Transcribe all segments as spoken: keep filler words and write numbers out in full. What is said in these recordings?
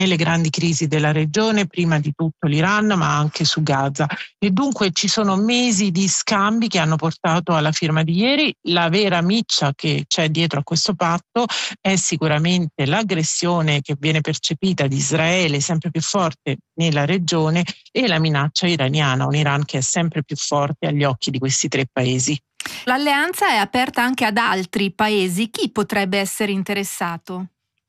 nelle grandi crisi della regione, prima di tutto l'Iran, ma anche su Gaza. E dunque ci sono mesi di scambi che hanno portato alla firma di ieri. La vera miccia che c'è dietro a questo patto è sicuramente l'aggressione che viene percepita di Israele sempre più forte nella regione e la minaccia iraniana, un Iran che è sempre più forte agli occhi di questi tre paesi. L'alleanza è aperta anche ad altri paesi. Chi potrebbe essere interessato?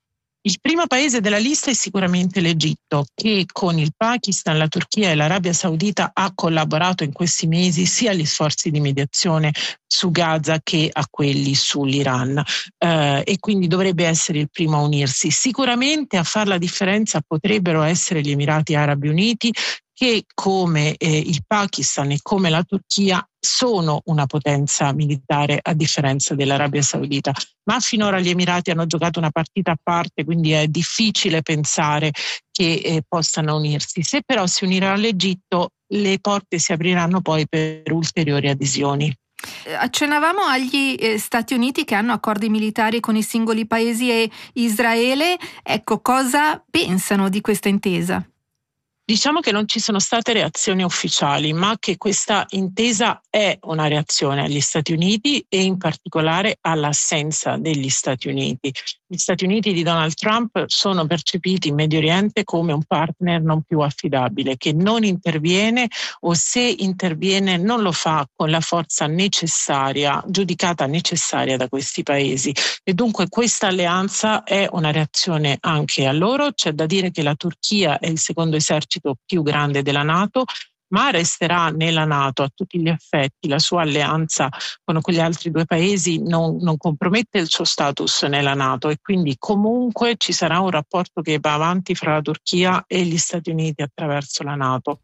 Il primo paese della lista è sicuramente l'Egitto, che con il Pakistan, la Turchia e l'Arabia Saudita ha collaborato in questi mesi sia agli sforzi di mediazione su Gaza che a quelli sull'Iran, eh, e quindi dovrebbe essere il primo a unirsi. Sicuramente a far la differenza potrebbero essere gli Emirati Arabi Uniti, che come eh, il Pakistan e come la Turchia sono una potenza militare a differenza dell'Arabia Saudita, ma finora gli Emirati hanno giocato una partita a parte, quindi è difficile pensare che eh, possano unirsi. Se però si unirà l'Egitto, le porte si apriranno poi per ulteriori adesioni. Accennavamo agli eh, Stati Uniti che hanno accordi militari con i singoli paesi e Israele. Ecco, cosa pensano di questa intesa? Diciamo che non ci sono state reazioni ufficiali, ma che questa intesa è una reazione agli Stati Uniti e in particolare all'assenza degli Stati Uniti. Gli Stati Uniti di Donald Trump sono percepiti in Medio Oriente come un partner non più affidabile, che non interviene o se interviene non lo fa con la forza necessaria, giudicata necessaria da questi paesi. E dunque questa alleanza è una reazione anche a loro. C'è da dire che la Turchia è il secondo esercito più grande della NATO, ma resterà nella NATO a tutti gli effetti. La sua alleanza con quegli altri due paesi non, non compromette il suo status nella NATO e quindi comunque ci sarà un rapporto che va avanti fra la Turchia e gli Stati Uniti attraverso la NATO.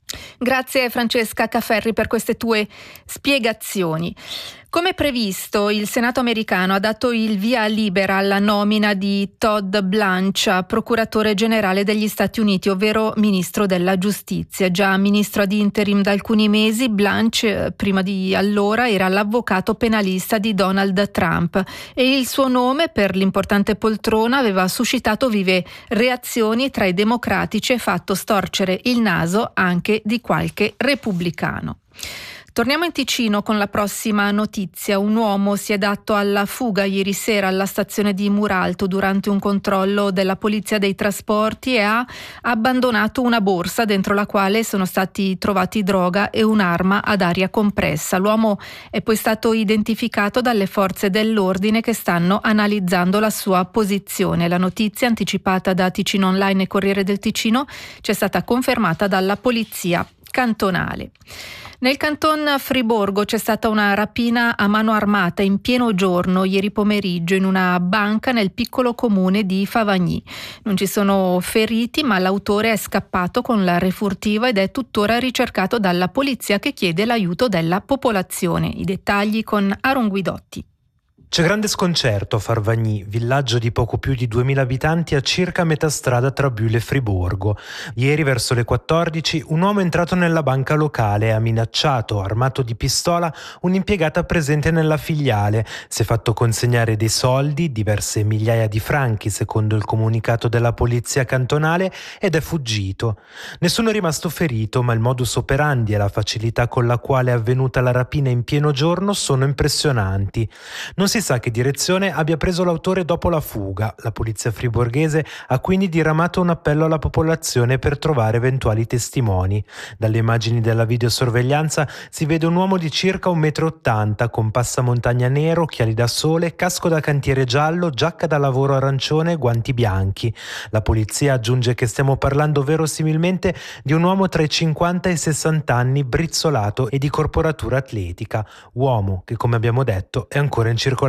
Grazie Francesca Caferri per queste tue spiegazioni. Come previsto, il Senato americano ha dato il via libera alla nomina di Todd Blanche, procuratore generale degli Stati Uniti, ovvero ministro della giustizia. Già ministro ad interim da alcuni mesi, Blanche prima di allora era l'avvocato penalista di Donald Trump e il suo nome per l'importante poltrona aveva suscitato vive reazioni tra i democratici e fatto storcere il naso anche di qualche repubblicano. Torniamo in Ticino con la prossima notizia. Un uomo si è dato alla fuga ieri sera alla stazione di Muralto durante un controllo della polizia dei trasporti e ha abbandonato una borsa dentro la quale sono stati trovati droga e un'arma ad aria compressa. L'uomo è poi stato identificato dalle forze dell'ordine che stanno analizzando la sua posizione. La notizia, anticipata da Ticino Online e Corriere del Ticino, ci è stata confermata dalla polizia cantonale. Nel canton Friburgo c'è stata una rapina a mano armata in pieno giorno ieri pomeriggio in una banca nel piccolo comune di Favagny. Non ci sono feriti, ma l'autore è scappato con la refurtiva ed è tuttora ricercato dalla polizia che chiede l'aiuto della popolazione. I dettagli con Aaron Guidotti. C'è grande sconcerto a Farvagny, villaggio di poco più di duemila abitanti a circa metà strada tra Bulle e Friburgo. Ieri verso le quattordici un uomo è entrato nella banca locale e ha minacciato, armato di pistola, un'impiegata presente nella filiale. Si è fatto consegnare dei soldi, diverse migliaia di franchi secondo il comunicato della polizia cantonale, ed è fuggito. Nessuno è rimasto ferito, ma il modus operandi e la facilità con la quale è avvenuta la rapina in pieno giorno sono impressionanti. Non si sa che direzione abbia preso l'autore dopo la fuga. La polizia friburghese ha quindi diramato un appello alla popolazione per trovare eventuali testimoni. Dalle immagini della videosorveglianza si vede un uomo di circa un metro e ottanta con passamontagna nero, occhiali da sole, casco da cantiere giallo, giacca da lavoro arancione e guanti bianchi. La polizia aggiunge che stiamo parlando verosimilmente di un uomo tra i cinquanta e i sessanta anni, brizzolato e di corporatura atletica. Uomo che, come abbiamo detto, è ancora in circolazione.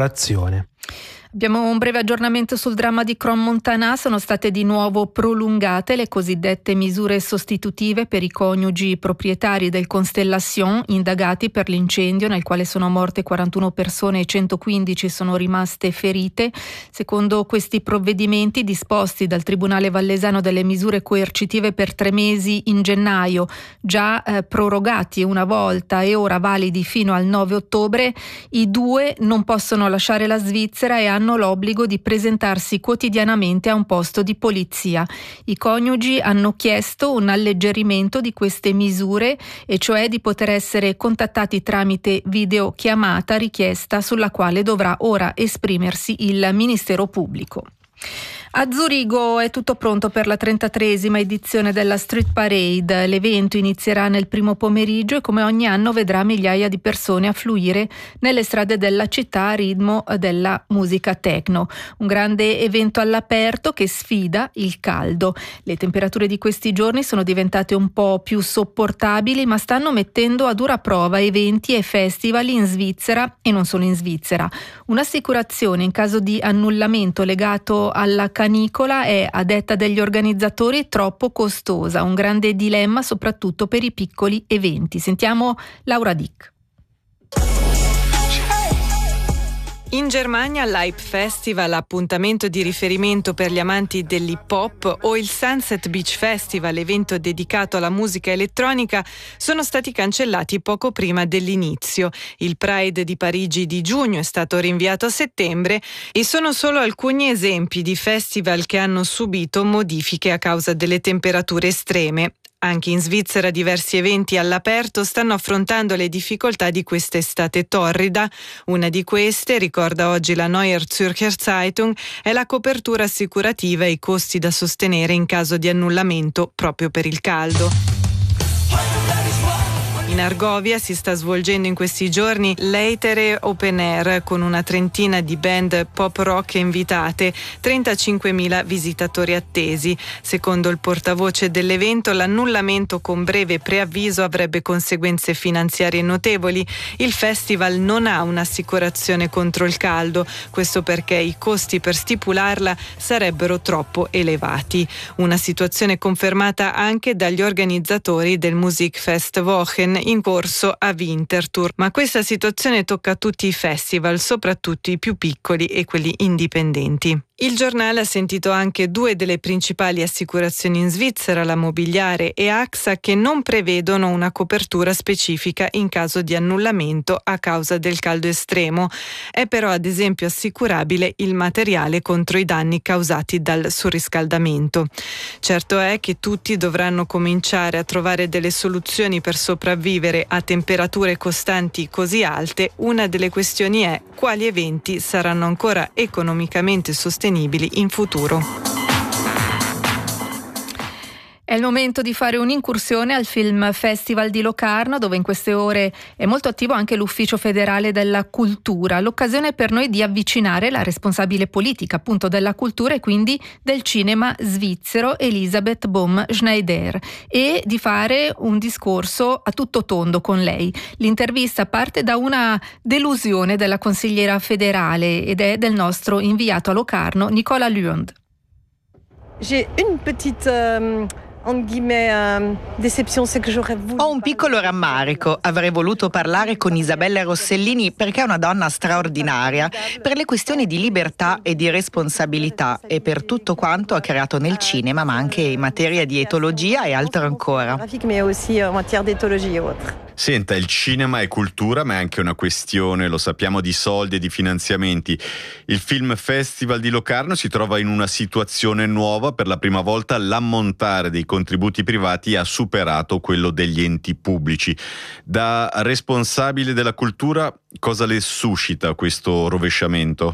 Abbiamo un breve aggiornamento sul dramma di Crans-Montana. Sono state di nuovo prolungate le cosiddette misure sostitutive per i coniugi proprietari del Constellation indagati per l'incendio nel quale sono morte quarantuno persone e centoquindici sono rimaste ferite. Secondo questi provvedimenti disposti dal Tribunale Vallesano delle misure coercitive per tre mesi in gennaio, già eh, prorogati una volta e ora validi fino al nove ottobre, i due non possono lasciare la Svizzera e hanno avranno l'obbligo di presentarsi quotidianamente a un posto di polizia. I coniugi hanno chiesto un alleggerimento di queste misure, e cioè di poter essere contattati tramite videochiamata, richiesta sulla quale dovrà ora esprimersi il Ministero Pubblico. A Zurigo è tutto pronto per la trentatreesima edizione della Street Parade. L'evento inizierà nel primo pomeriggio e come ogni anno vedrà migliaia di persone affluire nelle strade della città a ritmo della musica techno. Un grande evento all'aperto che sfida il caldo. Le temperature di questi giorni sono diventate un po' più sopportabili, ma stanno mettendo a dura prova eventi e festival in Svizzera e non solo in Svizzera. Un'assicurazione in caso di annullamento legato alla canicola è, a detta degli organizzatori, troppo costosa, un grande dilemma soprattutto per i piccoli eventi. Sentiamo Laura Dick. In Germania l'Hype Festival, appuntamento di riferimento per gli amanti dell'hip hop, o il Sunset Beach Festival, evento dedicato alla musica elettronica, sono stati cancellati poco prima dell'inizio. Il Pride di Parigi di giugno è stato rinviato a settembre e sono solo alcuni esempi di festival che hanno subito modifiche a causa delle temperature estreme. Anche in Svizzera diversi eventi all'aperto stanno affrontando le difficoltà di quest'estate torrida. Una di queste, ricorda oggi la Neue Zürcher Zeitung, è la copertura assicurativa e i costi da sostenere in caso di annullamento proprio per il caldo. In Argovia si sta svolgendo in questi giorni l'Eitere Open Air con una trentina di band pop rock invitate, trentacinquemila visitatori attesi. Secondo il portavoce dell'evento, l'annullamento con breve preavviso avrebbe conseguenze finanziarie notevoli. Il festival non ha un'assicurazione contro il caldo, questo perché i costi per stipularla sarebbero troppo elevati. Una situazione confermata anche dagli organizzatori del Musikfest Wochen in corso a Winterthur, ma questa situazione tocca tutti i festival, soprattutto i più piccoli e quelli indipendenti. Il giornale ha sentito anche due delle principali assicurazioni in Svizzera, la Mobiliare e A X A, che non prevedono una copertura specifica in caso di annullamento a causa del caldo estremo. È però ad esempio assicurabile il materiale contro i danni causati dal surriscaldamento. Certo è che tutti dovranno cominciare a trovare delle soluzioni per sopravvivere a temperature costanti così alte. Una delle questioni è quali eventi saranno ancora economicamente sostenibili in futuro. È il momento di fare un'incursione al Film Festival di Locarno, dove in queste ore è molto attivo anche l'Ufficio Federale della Cultura. L'occasione per noi di avvicinare la responsabile politica appunto della cultura e quindi del cinema svizzero, Elisabeth Bohm-Schneider, e di fare un discorso a tutto tondo con lei. L'intervista parte da una delusione della consigliera federale ed è del nostro inviato a Locarno, Nicola Lund. J'ai une petite... Um... Ho un piccolo rammarico, avrei voluto parlare con Isabella Rossellini perché è una donna straordinaria per le questioni di libertà e di responsabilità e per tutto quanto ha creato nel cinema, ma anche in materia di etologia e altro ancora. Senta, il cinema è cultura, ma è anche una questione, lo sappiamo, di soldi e di finanziamenti. Il Film Festival di Locarno si trova in una situazione nuova. Per la prima volta l'ammontare dei contributi privati ha superato quello degli enti pubblici. Da responsabile della cultura, cosa le suscita questo rovesciamento?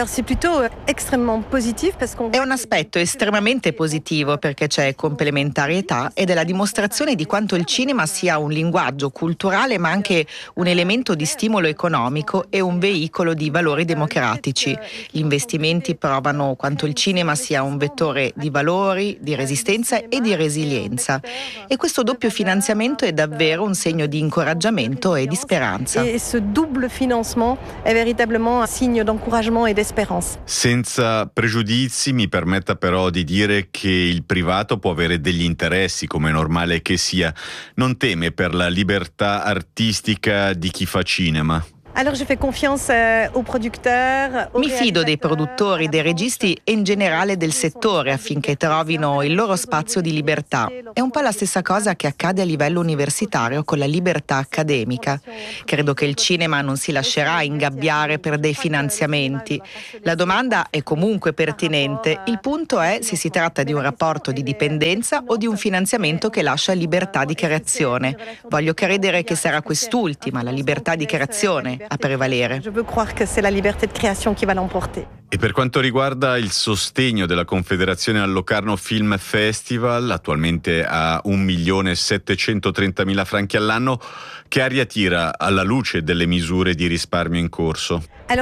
È un aspetto estremamente positivo perché c'è complementarietà ed è la dimostrazione di quanto il cinema sia un linguaggio culturale ma anche un elemento di stimolo economico e un veicolo di valori democratici. Gli investimenti provano quanto il cinema sia un vettore di valori, di resistenza e di resilienza. E questo doppio finanziamento è davvero un segno di incoraggiamento e di speranza. E ce double financement è véritablement un signe d'encouragement et d'espérance. Senza pregiudizi, mi permetta però di dire che il privato può avere degli interessi, come è normale che sia. Non teme per la libertà artistica di chi fa cinema? Mi fido dei produttori, dei registi e in generale del settore affinché trovino il loro spazio di libertà. È un po' la stessa cosa che accade a livello universitario con la libertà accademica. Credo che il cinema non si lascerà ingabbiare per dei finanziamenti. La domanda è comunque pertinente. Il punto è se si tratta di un rapporto di dipendenza o di un finanziamento che lascia libertà di creazione. Voglio credere che sarà quest'ultima, la libertà di creazione, a prevalere. E per quanto riguarda il sostegno della Confederazione al Locarno Film Festival, attualmente a un milione settecentotrentamila franchi all'anno, che aria tira alla luce delle misure di risparmio in corso?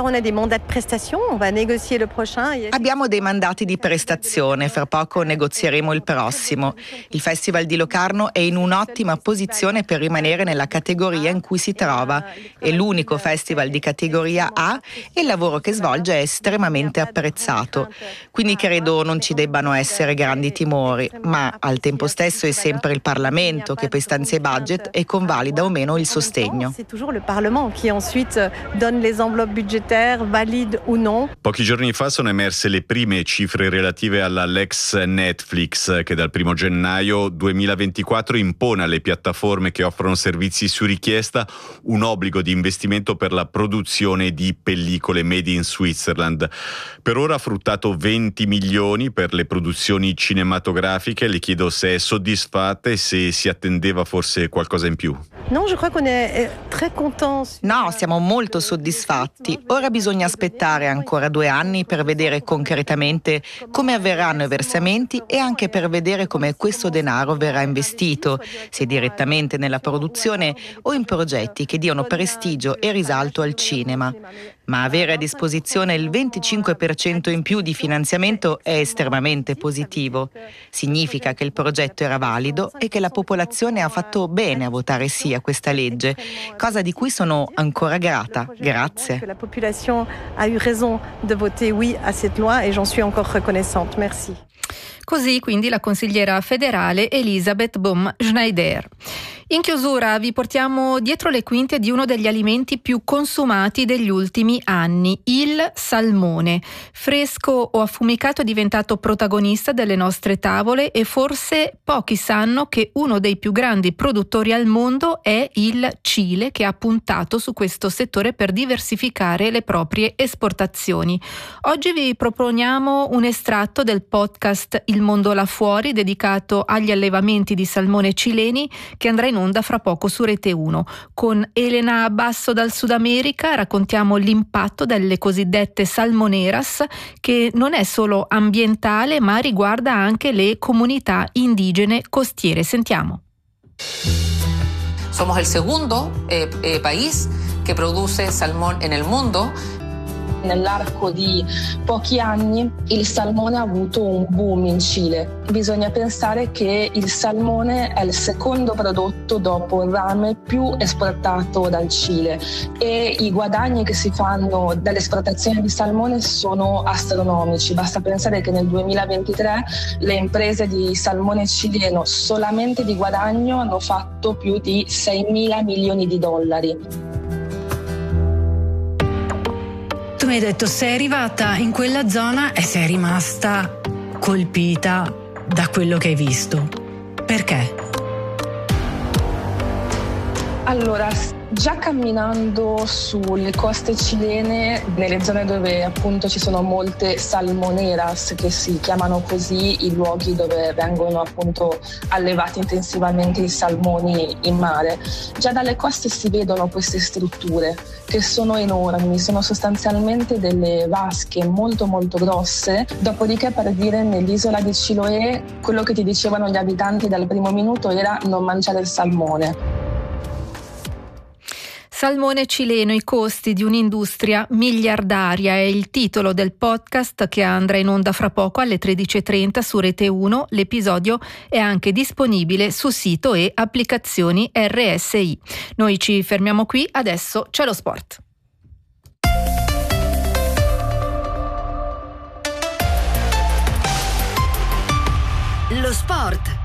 Abbiamo dei mandati di prestazione, fra poco negozieremo il prossimo. Il Festival di Locarno è in un'ottima posizione per rimanere nella categoria in cui si trova. È l'unico festival di categoria A e il lavoro che svolge è estremamente apprezzato. Quindi credo non ci debbano essere grandi timori, ma al tempo stesso è sempre il Parlamento che poi stanzia i budget e convalida o meno il sostegno. C'est toujours le Parlement qui ensuite donne les enveloppes budgétaires, valide ou non. Pochi giorni fa sono emerse le prime cifre relative alla Lex Netflix, che dal primo gennaio duemilaventiquattro impone alle piattaforme che offrono servizi su richiesta un obbligo di investimento per la produzione di pellicole made in Switzerland. Per ora ha fruttato venti milioni per le produzioni cinematografiche. Le chiedo se è soddisfatta e se si attendeva forse qualcosa in più. No, je crois qu'on est très content. No, siamo molto soddisfatti. Ora bisogna aspettare ancora due anni per vedere concretamente come avverranno i versamenti e anche per vedere come questo denaro verrà investito, se direttamente nella produzione o in progetti che diano prestigio e risalto al cinema. Ma avere a disposizione il venticinque per cento in più di finanziamento è estremamente positivo. Significa che il progetto era valido e che la popolazione ha fatto bene a votare sì a questa legge, cosa di cui sono ancora grata. Grazie. La population a eu raison de voter oui à cette loi et j'en suis encore reconnaissante. Merci. Così quindi la consigliera federale Elisabeth Bohm-Schneider. In chiusura vi portiamo dietro le quinte di uno degli alimenti più consumati degli ultimi anni, il salmone. Fresco o affumicato è diventato protagonista delle nostre tavole e forse pochi sanno che uno dei più grandi produttori al mondo è il Cile, che ha puntato su questo settore per diversificare le proprie esportazioni. Oggi vi proponiamo un estratto del podcast Il mondo là fuori, dedicato agli allevamenti di salmone cileni, che andrà in onda fra poco su Rete uno. Con Elena Basso dal Sud America raccontiamo l'impatto delle cosiddette salmoneras, che non è solo ambientale ma riguarda anche le comunità indigene costiere. Sentiamo. Somos el segundo eh, eh, país que produce salmón en el mundo. Nell'arco di pochi anni il salmone ha avuto un boom in Cile. Bisogna pensare che il salmone è il secondo prodotto dopo il rame più esportato dal Cile e i guadagni che si fanno dall'esportazione di salmone sono astronomici. Basta pensare che nel duemilaventitré le imprese di salmone cileno solamente di guadagno hanno fatto più di seimila milioni di dollari. Tu mi hai detto sei arrivata in quella zona e sei rimasta colpita da quello che hai visto. Perché? Allora, già camminando sulle coste cilene, nelle zone dove appunto ci sono molte salmoneras, che si chiamano così i luoghi dove vengono appunto allevati intensivamente i salmoni in mare, già dalle coste si vedono queste strutture che sono enormi, sono sostanzialmente delle vasche molto molto grosse. Dopodiché, per dire, nell'isola di Chiloé quello che ti dicevano gli abitanti dal primo minuto era non mangiare il salmone. Salmone cileno, i costi di un'industria miliardaria è il titolo del podcast che andrà in onda fra poco alle tredici e trenta su Rete uno. L'episodio è anche disponibile su sito e applicazioni R S I. Noi ci fermiamo qui, adesso c'è lo sport. Lo sport.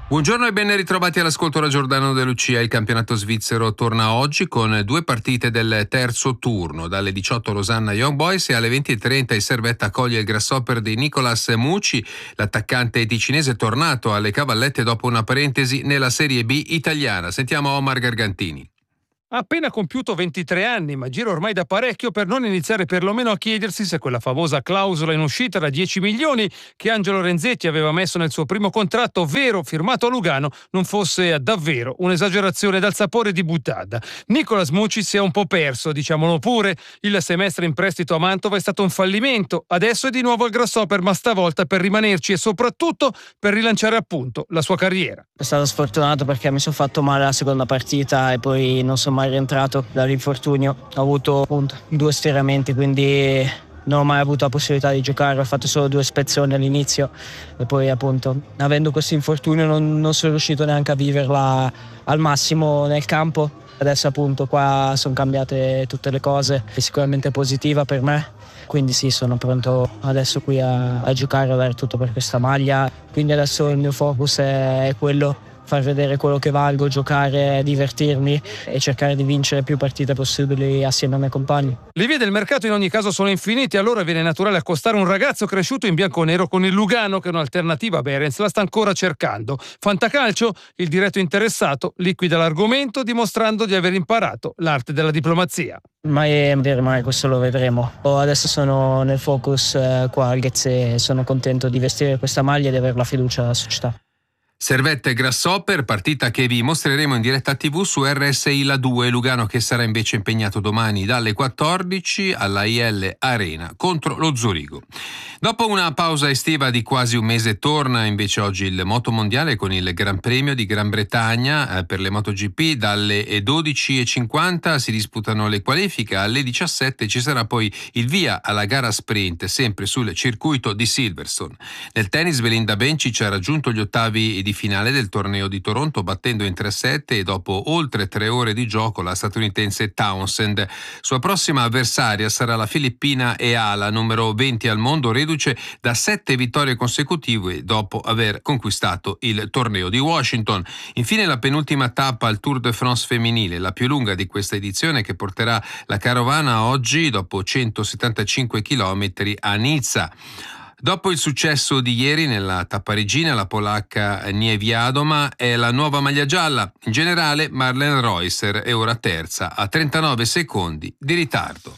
Buongiorno e ben ritrovati all'ascolto da Giordano De Lucia. Il campionato svizzero torna oggi con due partite del terzo turno. Dalle diciotto Losanna Young Boys e alle venti e trenta il Servette accoglie il Grasshopper di Nicolas Mucci. L'attaccante ticinese è tornato alle cavallette dopo una parentesi nella Serie B italiana. Sentiamo Omar Gargantini. Ha appena compiuto ventitré anni, ma gira ormai da parecchio per non iniziare perlomeno a chiedersi se quella famosa clausola in uscita da dieci milioni che Angelo Renzetti aveva messo nel suo primo contratto vero firmato a Lugano non fosse davvero un'esagerazione dal sapore di buttata. Nicolas Mucci si è un po' perso, diciamolo pure. Il semestre in prestito a Mantova è stato un fallimento. Adesso è di nuovo al Grasshopper, ma stavolta per rimanerci e soprattutto per rilanciare appunto la sua carriera. È stato sfortunato perché mi sono fatto male la seconda partita e poi non sono mai rientrato dall'infortunio. Ho avuto appunto due stiramenti, quindi non ho mai avuto la possibilità di giocare. Ho fatto solo due ispezioni all'inizio e poi appunto avendo questo infortunio non, non sono riuscito neanche a viverla al massimo nel campo. Adesso appunto qua sono cambiate tutte le cose, è sicuramente positiva per me, quindi sì, sono pronto adesso qui a, a giocare, a dare tutto per questa maglia. Quindi adesso il mio focus è, è quello, far vedere quello che valgo, giocare, divertirmi e cercare di vincere più partite possibili assieme ai miei compagni. Le vie del mercato in ogni caso sono infinite, allora viene naturale accostare un ragazzo cresciuto in bianconero con il Lugano che un'alternativa a Behrens la sta ancora cercando. Fantacalcio, il diretto interessato, liquida l'argomento dimostrando di aver imparato l'arte della diplomazia. Mai vedere, mai questo lo vedremo. Adesso sono nel focus eh, qua al Ghezze e sono contento di vestire questa maglia e di avere la fiducia della società. Servette Grasshopper, partita che vi mostreremo in diretta tivù su R S I La due. Lugano che sarà invece impegnato domani dalle quattordici alla I L Arena contro lo Zurigo. Dopo una pausa estiva di quasi un mese torna invece oggi il motomondiale con il Gran Premio di Gran Bretagna eh, per le MotoGP. Dalle dodici e cinquanta si disputano le qualifiche, alle diciassette ci sarà poi il via alla gara sprint sempre sul circuito di Silverstone. Nel tennis Belinda Bencic ha raggiunto gli ottavi di finale del torneo di Toronto battendo in tre sette e dopo oltre tre ore di gioco la statunitense Townsend. Sua prossima avversaria sarà la filippina Eala, numero venti al mondo, reduce da sette vittorie consecutive dopo aver conquistato il torneo di Washington. Infine la penultima tappa al Tour de France femminile, la più lunga di questa edizione che porterà la carovana oggi dopo centosettantacinque chilometri a Nizza. Dopo il successo di ieri nella tappa regina, la polacca Niewiadoma è la nuova maglia gialla. In generale, Marlene Reusser è ora terza a trentanove secondi di ritardo.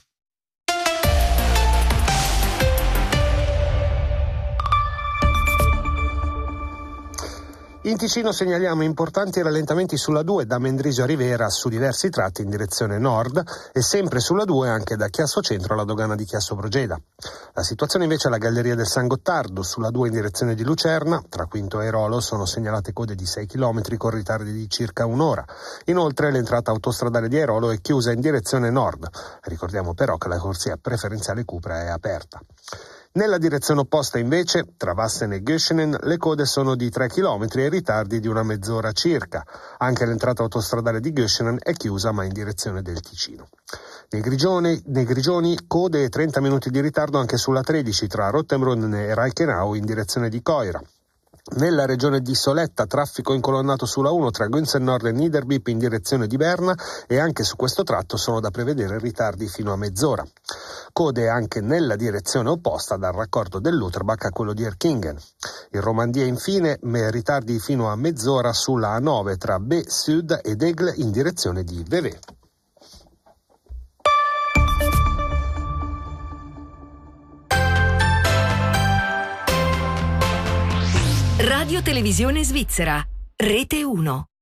In Ticino segnaliamo importanti rallentamenti sulla due da Mendrisio a Rivera su diversi tratti in direzione nord e sempre sulla due anche da Chiasso Centro alla dogana di Chiasso Brogeda. La situazione invece alla Galleria del San Gottardo, sulla due in direzione di Lucerna, tra Quinto e Rolo sono segnalate code di sei chilometri con ritardi di circa un'ora. Inoltre l'entrata autostradale di Airolo è chiusa in direzione nord. Ricordiamo però che la corsia preferenziale Cupra è aperta. Nella direzione opposta invece, tra Vassen e Göschenen, le code sono di tre chilometri e ritardi di una mezz'ora circa. Anche l'entrata autostradale di Göschenen è chiusa ma in direzione del Ticino. Nei Grigioni, nei Grigioni code e trenta minuti di ritardo anche sulla tredici tra Rottenbrunn e Reichenau in direzione di Coira. Nella regione di Soletta, traffico incolonnato sulla uno tra Günzen Nord e Niederbipp in direzione di Berna e anche su questo tratto sono da prevedere ritardi fino a mezz'ora. Code anche nella direzione opposta dal raccordo dell'Utterbach a quello di Erkingen. In Romandia infine ritardi fino a mezz'ora sulla A nove tra B Sud ed Egle in direzione di Vevey. Radio Televisione Svizzera, Rete uno.